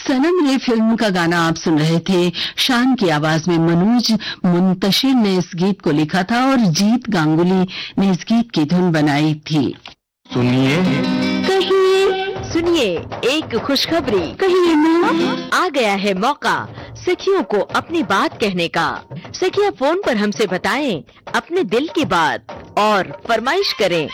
सनम ये फिल्म का गाना आप सुन रहे थे। शान की आवाज में मनोज मुंतशिर ने इस गीत को लिखा था और जीत गांगुली ने इस गीत की धुन बनाई थी। सुनिए सुनिए एक खुशखबरी, कहिए ना। आ गया है मौका सखियों को अपनी बात कहने का। सखियां फोन पर हमसे बताएं अपने दिल की बात और फरमाइश करें।